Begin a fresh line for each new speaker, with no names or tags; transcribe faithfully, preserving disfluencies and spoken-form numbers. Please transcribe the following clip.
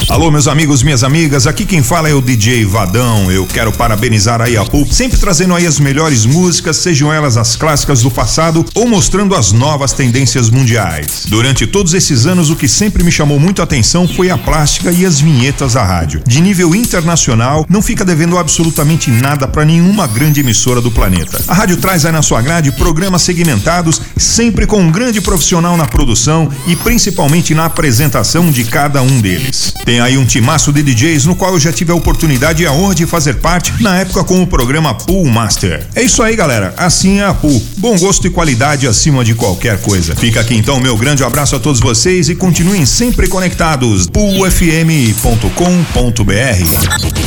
Alô, meus amigos, minhas amigas, aqui quem fala é o D J Vadão. Eu quero parabenizar aí a Pool, sempre trazendo aí as melhores músicas, sejam elas as clássicas do passado ou mostrando as novas tendências mundiais. Durante todos esses anos, o que sempre me chamou muito a atenção foi a plástica e as vinhetas da rádio. De nível internacional, não fica devendo absolutamente nada para nenhuma grande emissora do planeta. A rádio traz aí na sua grade programas segmentados, sempre com um grande profissional na produção e principalmente na apresentação de cada um deles. Tem aí um timaço de D Js no qual eu já tive a oportunidade e a honra de fazer parte na época com o programa Pool Master. É isso aí, galera, assim é a Pool. Bom gosto e qualidade acima de qualquer coisa. Fica aqui então meu grande abraço a todos vocês e continuem sempre conectados. pool f m ponto com ponto b r